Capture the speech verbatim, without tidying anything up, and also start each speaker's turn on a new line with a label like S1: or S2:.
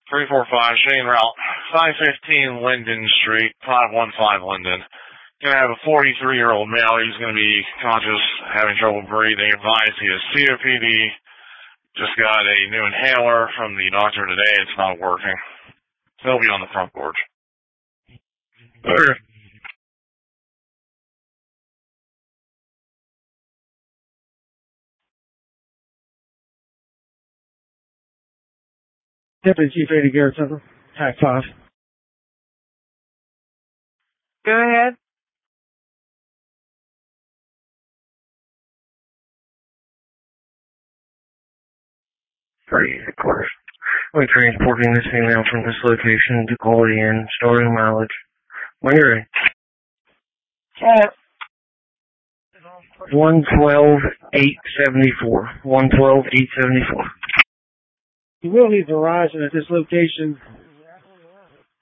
S1: three four five Shane Route, five fifteen Linden Street, five one five Linden. Gonna have a forty-three-year-old male. He's gonna be conscious, having trouble breathing. Advised he has C O P D. Just got a new inhaler from the doctor today. It's not working. He'll be on the front porch. Okay.
S2: Deputy Chief Eddie Garrett Center, Hack five.
S3: Go ahead.
S4: Three, of course. We're transporting this female from this location to Quality Inn, storing mileage. When you're ready.
S3: Chat.
S4: one twelve eight seventy-four. one twelve eight seventy-four.
S2: You will leave Verizon at this location